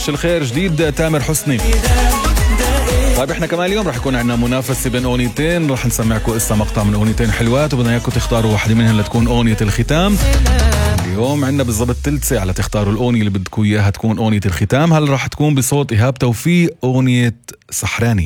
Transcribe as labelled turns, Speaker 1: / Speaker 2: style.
Speaker 1: وش الخير جديد تامر حسني. طيب احنا كمان اليوم رح يكون عندنا منافسة بين اغنيتين، رح نسمعكم قصة مقطع من اغنيتين حلوات وبدنا اياكم تختاروا واحدة منهن لتكون اغنية الختام. اليوم عندنا بالضبط ثلث ساعة لتختاروا الاغنية اللي بدكم اياها تكون اغنية الختام. هل رح تكون بصوت إيهاب توفيق اغنية سحراني؟